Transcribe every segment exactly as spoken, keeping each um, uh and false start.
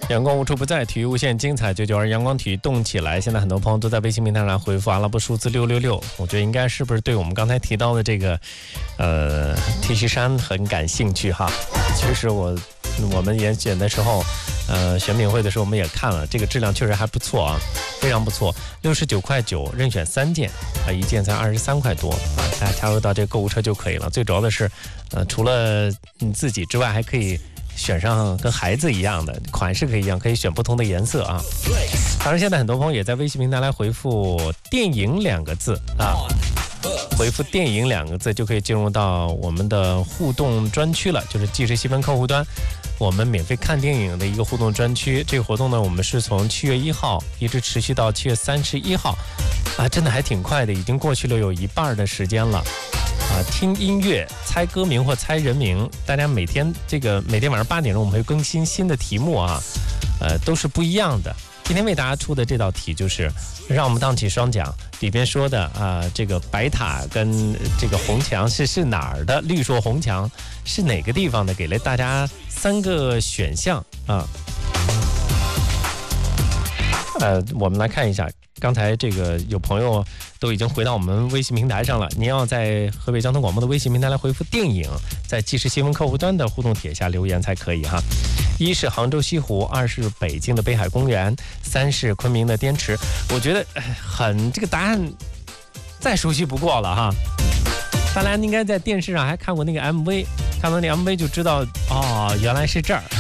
阳光无处不在，体育无限，精彩九九二，阳光体育动起来。现在很多朋友都在微信平台上回复阿拉伯数字六六六，我觉得应该是不是对我们刚才提到的这个呃 T 恤衫很感兴趣哈？其实我我们也选的时候，呃选品会的时候我们也看了，这个质量确实还不错啊，非常不错，六十九块九，任选三件啊，一件才二十三块多啊，大家加入到这个购物车就可以了。最主要的是，呃除了你自己之外，还可以选上跟孩子一样的款式，可以一样，可以选不同的颜色啊。当然，现在很多朋友也在微信平台来回复“电影”两个字啊，回复“电影”两个字就可以进入到我们的互动专区了，就是即时新闻客户端我们免费看电影的一个互动专区。这个活动呢，我们是从七月一号一直持续到七月三十一号啊，真的还挺快的，已经过去了有一半的时间了。啊，听音乐、猜歌名或猜人名，大家每天这个每天晚上八点钟我们会更新新的题目啊，呃，都是不一样的。今天为大家出的这道题就是让我们荡起双桨，里边说的啊，这个白塔跟这个红墙是是哪儿的？绿树红墙是哪个地方的？给了大家三个选项啊。呃，我们来看一下，刚才这个有朋友都已经回到我们微信平台上了。您要在河北交通广播的微信平台来回复电影，在即时新闻客户端的互动帖下留言才可以哈。一是杭州西湖，二是北京的北海公园，三是昆明的滇池。我觉得很这个答案再熟悉不过了哈。大家应该在电视上还看过那个 M V， 看到那 M V 就知道哦，原来是这儿。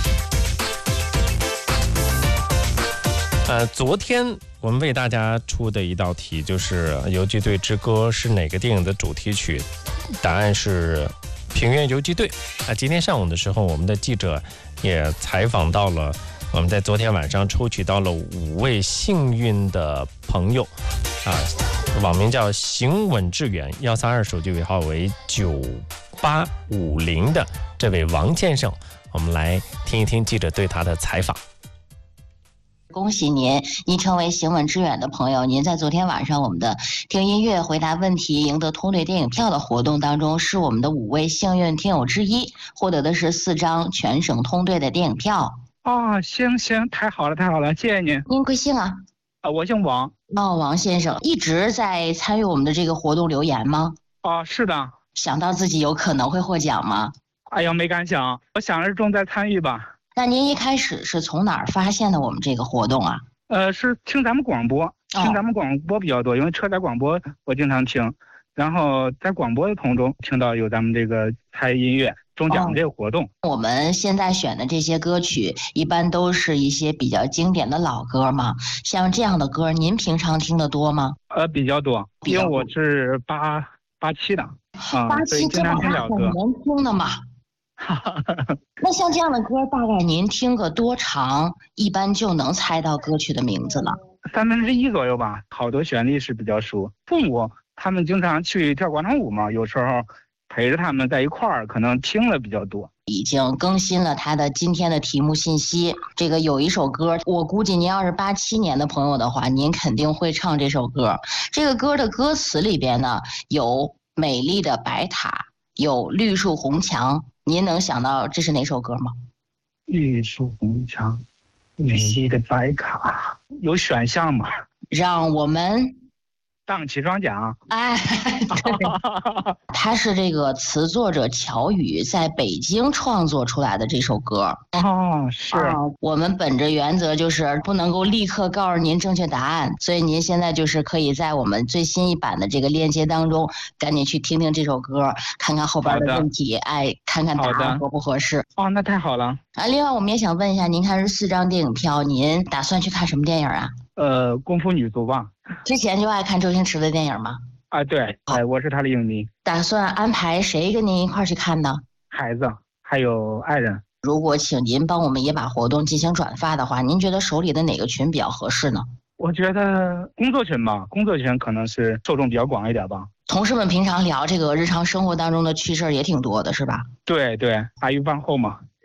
呃，昨天我们为大家出的一道题就是《游击队之歌》是哪个电影的主题曲？答案是《平原游击队》啊。今天上午的时候，我们的记者也采访到了我们在昨天晚上抽取到了五位幸运的朋友啊，网名叫行稳致远一三二，手机尾号为九八五零的这位王先生，我们来听一听记者对他的采访。 恭喜您，您成为行稳致远的朋友。您在昨天晚上我们的听音乐、回答问题、赢得通兑电影票的活动当中，是我们的五位幸运听友之一，获得的是四张全省通兑的电影票。 哦，行行，太好了，太好了，谢谢您。 您贵姓啊？ 啊，我姓王。 哦，王先生一直在参与我们的这个活动留言吗？ 哦，是的。 想到自己有可能会获奖吗？ 哎呀，没敢想，我想着重在参与吧。 那您一开始是从哪儿发现的我们这个活动啊？ 呃，是听咱们广播，听咱们广播比较多，因为车载广播我经常听，然后在广播的途中听到有咱们这个猜音乐中奖这个活动。 哦，我们现在选的这些歌曲一般都是一些比较经典的老歌嘛，像这样的歌您平常听得多吗？ 呃，比较多，因为我是八八七的啊， 八七经常听老歌， 年轻的嘛。那像这样的歌大概您听个多长一般就能猜到歌曲的名字了？ 三分之一左右吧，好多旋律是比较熟。父母他们经常去跳广场舞嘛，有时候陪着他们在一块儿，可能听的比较多。 已经更新了他的今天的题目信息，这个有一首歌，我估计您要是八七年的朋友的话，您肯定会唱这首歌。这个歌的歌词里边呢，有美丽的白塔，有绿树红墙，您能想到这是哪首歌吗？ 绿树红墙，美丽的白卡，有选项吗？ 让我们荡起双桨。 哎，对，他是这个词作者乔羽在北京创作出来的这首歌。 哦，是、 啊。我们本着原则就是不能够立刻告诉您正确答案，所以您现在就是可以在我们最新一版的这个链接当中，赶紧去听听这首歌，看看后边的问题，哎，看看答案合不合适。 哦，那太好了。 啊，另外我们也想问一下，您看是四张电影票，您打算去看什么电影啊？ 呃，功夫女足吧。 之前就爱看周星驰的电影吗？ 啊，对，哎，我是他的影迷。 打算安排谁跟您一块去看呢？ 孩子，还有爱人。 如果请您帮我们也把活动进行转发的话，您觉得手里的哪个群比较合适呢？ 我觉得工作群吧，工作群可能是受众比较广一点吧。 同事们平常聊这个日常生活当中的趣事也挺多的，是吧？ 对对，茶余饭后嘛。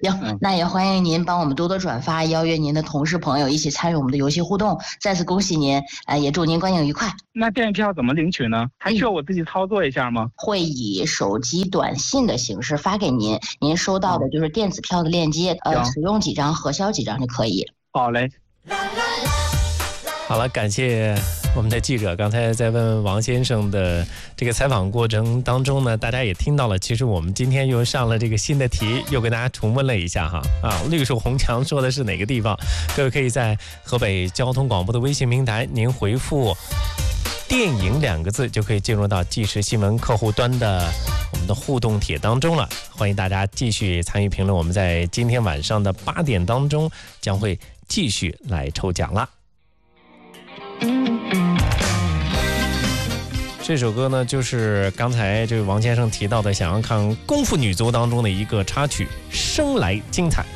行，那也欢迎您帮我们多多转发，邀约您的同事朋友一起参与我们的游戏互动。再次恭喜您，呃，也祝您观影愉快。 那电影票怎么领取呢？还需要我自己操作一下吗？ 会以手机短信的形式发给您，您收到的就是电子票的链接，呃，使用几张核销几张就可以。 好嘞。 好了，感谢我们的记者。刚才在问王先生的这个采访过程当中呢，大家也听到了，其实我们今天又上了这个新的题，又给大家重温了一下哈。啊，绿树红墙说的是哪个地方？各位可以在河北交通广播的微信平台，您回复电影两个字就可以进入到即时新闻客户端的我们的互动帖当中了。欢迎大家继续参与评论，我们在今天晚上的八点当中将会继续来抽奖了。这首歌呢，就是刚才这位王先生提到的，想要看功夫女足当中的一个插曲《生来精彩》。